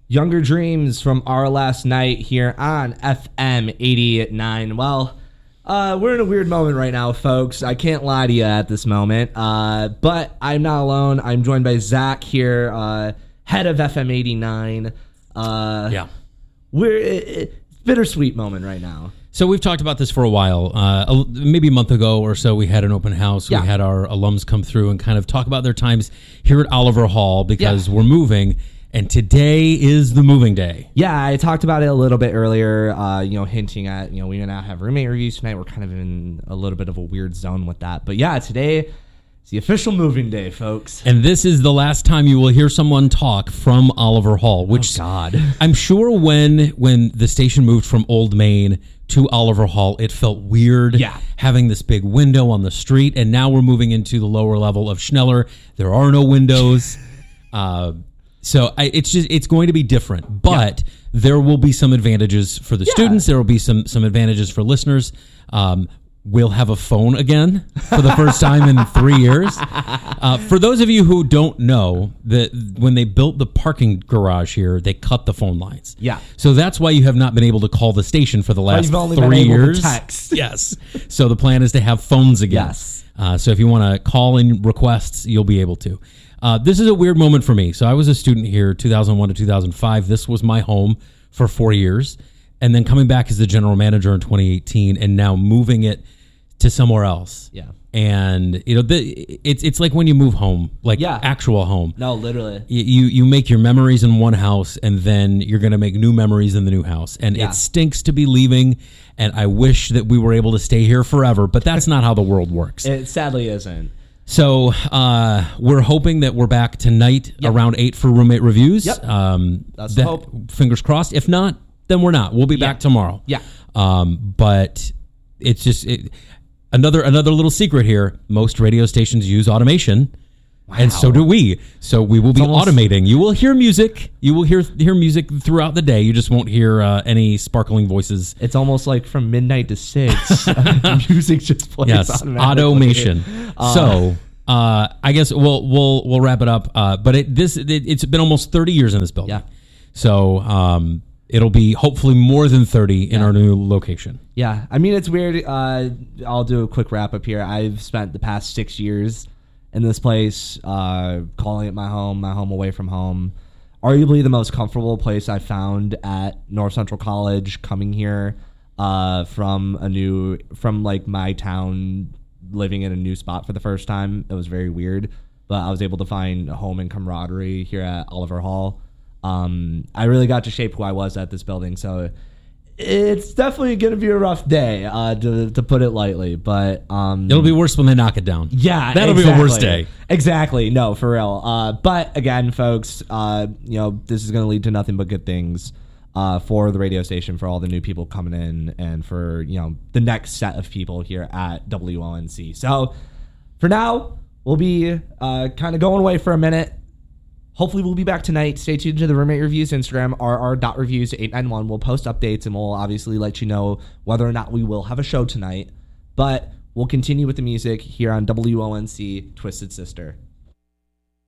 Younger Dreams from Our Last Night here on FM 88.9. Well, we're in a weird moment right now, folks. I can't lie to you at this moment. But I'm not alone. I'm joined by Zach here, head of FM 89. Yeah. It's a bittersweet moment right now. So we've talked about this for a while. Maybe a month ago or so, we had an open house. Yeah. We had our alums come through and kind of talk about their times here at Oliver Hall because we're moving. And today is the moving day. Yeah, I talked about it a little bit earlier, hinting at, we're going to have roommate reviews tonight. We're kind of in a little bit of a weird zone with that. But yeah, today is the official moving day, folks. And this is the last time you will hear someone talk from Oliver Hall, which God. I'm sure when the station moved from Old Main to Oliver Hall, it felt weird having this big window on the street. And now we're moving into the lower level of Schneller. There are no windows. So it's going to be different, but there will be some advantages for the students. There will be some advantages for listeners. We'll have a phone again for the first time in 3 years. For those of you who don't know, that when they built the parking garage here, they cut the phone lines. Yeah. So that's why you have not been able to call the station for the last you've only 3 been able years. to text. Yes. So the plan is to have phones again. Yes. So if you want to call in requests, you'll be able to. This is a weird moment for me. So I was a student here 2001 to 2005. This was my home for 4 years. And then coming back as the general manager in 2018 and now moving it to somewhere else. Yeah. And, it's like when you move home, actual home. No, literally. You make your memories in one house and then you're going to make new memories in the new house. And it stinks to be leaving. And I wish that we were able to stay here forever, but that's not how the world works. It sadly isn't. So we're hoping that we're back tonight around 8 for roommate reviews. Yep. That's the hope. Fingers crossed. If not, then we're not. We'll be back tomorrow. Yeah. But it's just another little secret here. Most radio stations use automation. Wow. And so do we. So we will be automating. You will hear music. You will hear music throughout the day. You just won't hear any sparkling voices. It's almost like from midnight to 6. Music just plays. Yes, automation. So I guess we'll wrap it up. But it's been almost 30 years in this building. Yeah. So it'll be hopefully more than 30 in our new location. Yeah. I mean, it's weird. I'll do a quick wrap up here. I've spent the past 6 years in this place, calling it my home away from home. Arguably the most comfortable place I found at North Central College, coming here from my town, living in a new spot for the first time. It was very weird, but I was able to find a home and camaraderie here at Oliver Hall. I really got to shape who I was at this building, so it's definitely going to be a rough day, to put it lightly, but it'll be worse when they knock it down. Yeah, that'll be a worse day. Exactly. No, for real. But again, folks, this is going to lead to nothing but good things for the radio station, for all the new people coming in, and for the next set of people here at WONC. So for now, we'll be kind of going away for a minute. Hopefully we'll be back tonight. Stay tuned to the Roommate Reviews Instagram, rr.reviews891. We'll post updates and we'll obviously let you know whether or not we will have a show tonight. But we'll continue with the music here on WONC Twisted Sister.